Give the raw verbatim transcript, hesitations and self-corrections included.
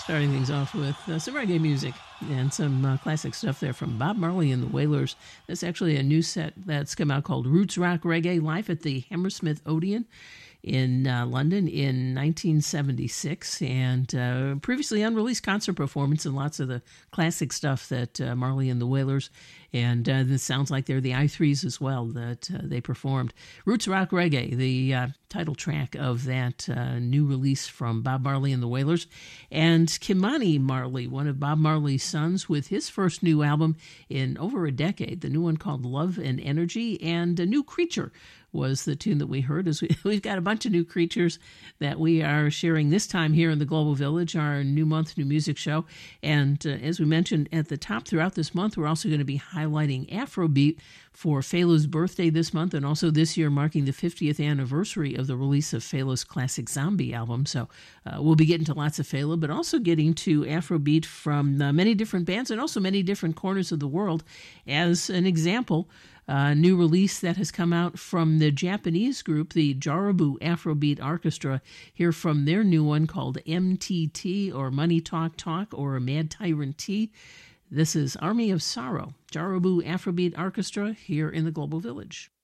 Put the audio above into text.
Starting things off with uh, some reggae music and some uh, classic stuff there from Bob Marley and the Wailers. That's actually a new set that's come out called Roots Rock Reggae, live at the Hammersmith Odeon in uh, London in nineteen seventy-six, and uh, previously unreleased concert performance and lots of the classic stuff that uh, Marley and the Wailers, and uh, this sounds like they're the I threes as well that uh, they performed. Roots Rock Reggae, the uh, title track of that uh, new release from Bob Marley and the Wailers, and Kimani Marley, one of Bob Marley's sons, with his first new album in over a decade, the new one called Love and Energy, and A New Creature was the tune that we heard. As we, we've got a bunch of new creatures that we are sharing this time here in the Global Village, our new month, new music show. And uh, as we mentioned at the top, throughout this month, we're also going to be highlighting Afrobeat for Fela's birthday this month, and also this year marking the fiftieth anniversary of the release of Fela's classic Zombie album. So uh, we'll be getting to lots of Fela, but also getting to Afrobeat from uh, many different bands and also many different corners of the world. As an example, a new release that has come out from the Japanese group, the Jarabu Afrobeat Orchestra, here from their new one called M T T, or Money Talk Talk, or Mad Tyrant T. This is Army of Sorrow, Jarabu Afrobeat Orchestra, here in the Global Village.